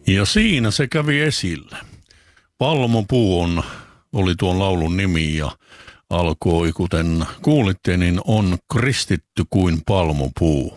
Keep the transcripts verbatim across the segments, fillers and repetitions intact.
Ja siinä se kävi esille. Palmopuu on, oli tuon laulun nimi ja alkoi, kuten kuulitte, niin on kristitty kuin palmopuu.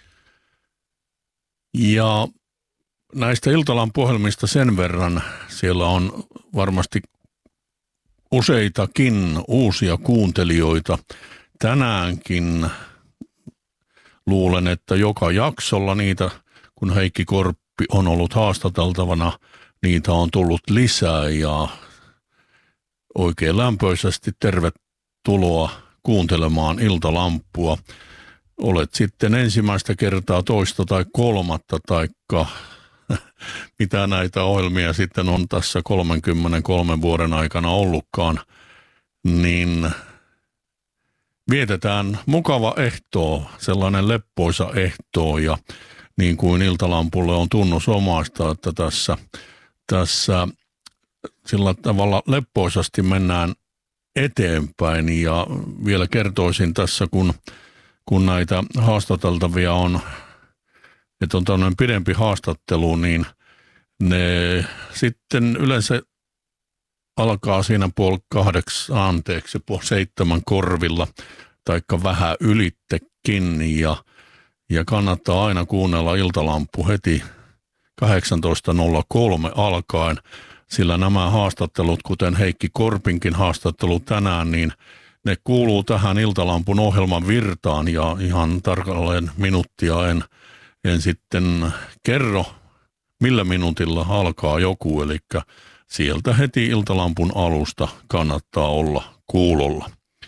Ja näistä Iltalan puhelimista sen verran, siellä on varmasti useitakin uusia kuuntelijoita. Tänäänkin luulen, että joka jaksolla niitä, kun Heikki Korppi on ollut haastateltavana, niitä on tullut lisää ja oikein lämpöisesti tervetuloa kuuntelemaan Iltalampua. Olet sitten ensimmäistä kertaa, toista tai kolmatta, taikka mitä näitä ohjelmia sitten on tässä kolmenkymmenenkolmen vuoden aikana ollutkaan, niin vietetään mukava ehtoo, sellainen leppoisa ehtoo, ja niin kuin Iltalampulle on tunnusomaista, että tässä, tässä sillä tavalla leppoisasti mennään eteenpäin. Ja vielä kertoisin tässä, kun, kun näitä haastateltavia on, että on tämmöinen pidempi haastattelu, niin ne sitten yleensä alkaa siinä puoli kahdeksan, anteeksi, puoli seitsemän korvilla, taikka vähän ylittekin, ja, ja kannattaa aina kuunnella Iltalampu heti kahdeksantoista nolla kolme alkaen, sillä nämä haastattelut, kuten Heikki Korpinkin haastattelu tänään, niin ne kuuluu tähän Iltalampun ohjelman virtaan, ja ihan tarkalleen minuuttia en, en sitten kerro, millä minuutilla alkaa joku, eli sieltä heti Iltalampun alusta kannattaa olla kuulolla.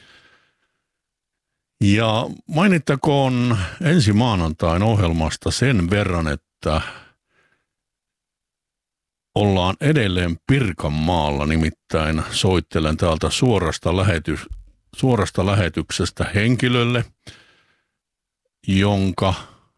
Ja mainittakoon ensi maanantain ohjelmasta sen verran, että ollaan edelleen Pirkanmaalla, nimittäin soittelen täältä suorasta, lähetys, suorasta lähetyksestä henkilölle, jonka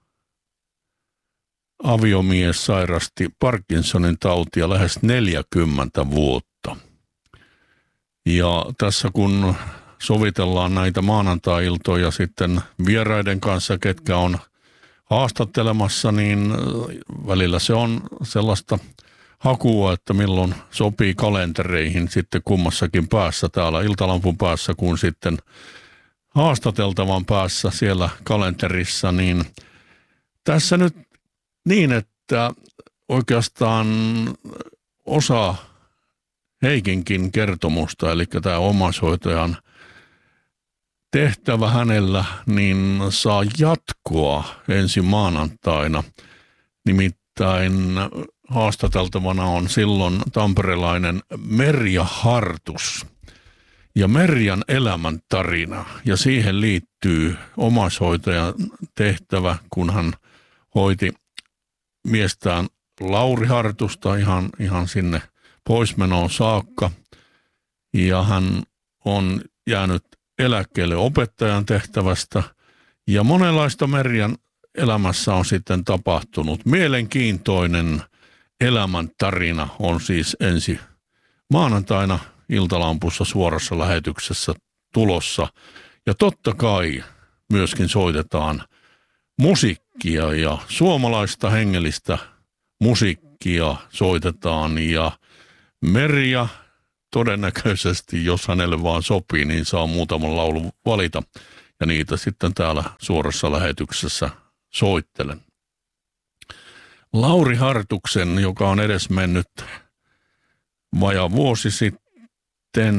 aviomies sairasti Parkinsonin tautia lähes neljäkymmentä vuotta. Ja tässä kun sovitellaan näitä maanantai-iltoja sitten vieraiden kanssa, ketkä on haastattelemassa, niin välillä se on sellaista hakua, että milloin sopii kalentereihin sitten kummassakin päässä, täällä Iltalampun päässä kuin sitten haastateltavan päässä siellä kalenterissa, niin tässä nyt niin, että oikeastaan osa Heikinkin kertomusta, eli tämä omaishoitajan tehtävä hänellä, niin saa jatkoa ensi maanantaina. Nimittäin haastateltavana on silloin tamperelainen Merja Hartus ja Merjan elämäntarina. Ja siihen liittyy omaishoitajan tehtävä, kun hän hoiti miestään Lauri Hartusta ihan, ihan sinne poismenoon saakka. Ja hän on jäänyt eläkkeelle opettajan tehtävästä. Ja monenlaista Merjan elämässä on sitten tapahtunut. Mielenkiintoinen elämäntarina on siis ensi maanantaina Iltalampussa suorassa lähetyksessä tulossa. Ja totta kai myöskin soitetaan musiikkia ja suomalaista hengellistä musiikkia soitetaan. Ja Merja todennäköisesti, jos hänelle vaan sopii, niin saa muutaman laulun valita. Ja niitä sitten täällä suorassa lähetyksessä soittelen. Lauri Hartuksen, joka on edes mennyt vajaa vuosi sitten,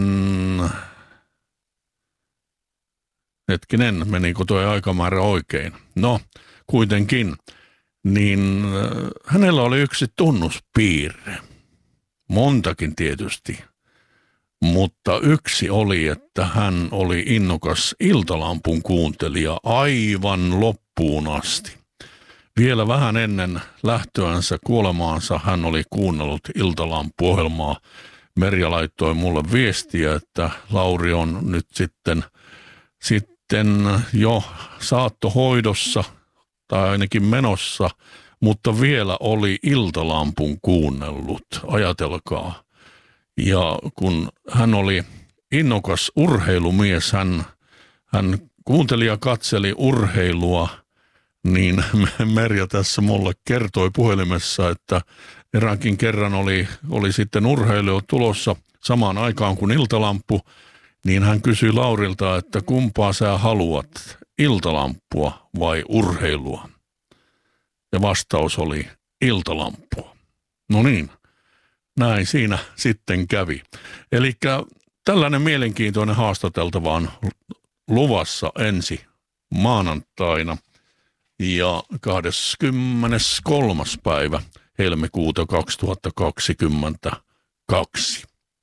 hetkinen, menikö tuo aikamäärä oikein? No, kuitenkin, niin hänellä oli yksi tunnuspiirre, montakin tietysti, mutta yksi oli, että hän oli innokas Iltalampun kuuntelija aivan loppuun asti. Vielä vähän ennen lähtöänsä kuolemaansa hän oli kuunnellut Iltalampu-ohjelmaa. Merja laittoi mulle viestiä, että Lauri on nyt sitten, sitten jo saattohoidossa tai ainakin menossa, mutta vielä oli Iltalampun kuunnellut, ajatelkaa. Ja kun hän oli innokas urheilumies, hän, hän kuunteli ja katseli urheilua niin Merja tässä mulle kertoi puhelimessa, että eräänkin kerran oli, oli sitten urheilija tulossa samaan aikaan kuin Iltalamppu, niin hän kysyi Laurilta, että kumpaa sä haluat, Iltalampua vai urheilua? Ja vastaus oli Iltalampua. No niin, näin siinä sitten kävi. Eli tällainen mielenkiintoinen haastateltava on luvassa ensi maanantaina ja kahdeskymmeneskolmas päivä helmikuuta kaksituhattakaksikymmentäkaksi.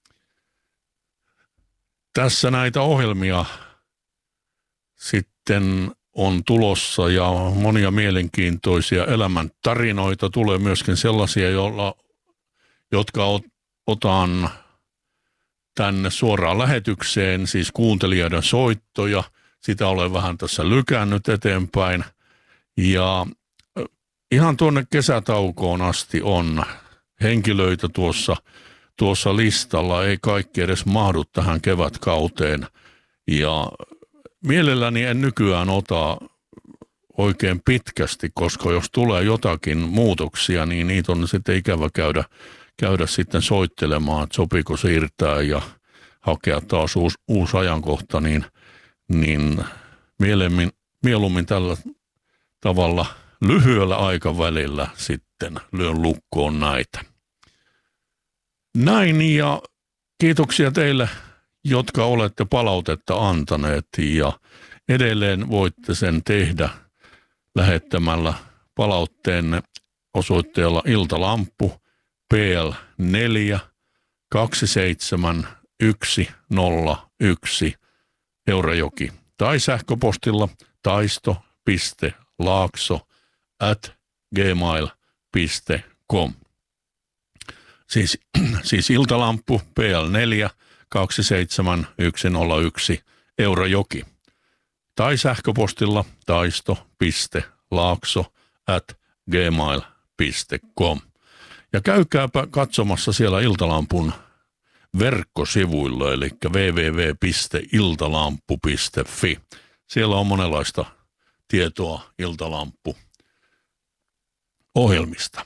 Tässä näitä ohjelmia sitten on tulossa ja monia mielenkiintoisia elämäntarinoita. Tulee myöskin sellaisia, joilla, jotka otan tänne suoraan lähetykseen, siis kuuntelijoiden soittoja. Sitä olen vähän tässä lykännyt eteenpäin. Ja ihan tuonne kesätaukoon asti on henkilöitä tuossa, tuossa listalla. Ei kaikki edes mahdu tähän kevätkauteen. Ja mielelläni en nykyään ota oikein pitkästi, koska jos tulee jotakin muutoksia, niin niitä on sitten ikävä käydä, käydä sitten soittelemaan, että sopiiko siirtää ja hakea taas uusi, uusi ajankohta, niin, niin mieluummin, mieluummin tällä tavalla lyhyellä aikavälillä sitten lyön lukkoon näitä. Näin, ja kiitoksia teille, jotka olette palautetta antaneet, ja edelleen voitte sen tehdä lähettämällä palautteenne osoitteella Iltalamppu P L neljä kaksi seitsemän yksi nolla yksi Eurajoki tai sähköpostilla taisto piste laakso at gmail piste com. Siis, siis Iltalamppu P L neljä kaksi seitsemän yksi nolla yksi Eurajoki tai sähköpostilla taisto piste laakso at gmail piste com. Ja käykääpä katsomassa siellä Iltalampun verkkosivuilla, eli double-u double-u double-u piste iltalamppu piste f i. Siellä on monenlaista tietoa Iltalamppu-ohjelmista.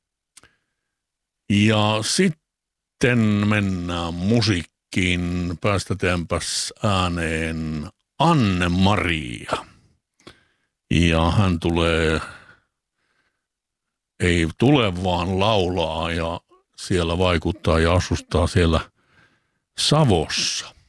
Ja sitten mennään musiikkiin. Päästetäänpäs ääneen Anne-Maria. Ja hän tulee, ei tule vaan laulaa ja siellä vaikuttaa ja asustaa siellä Savossa.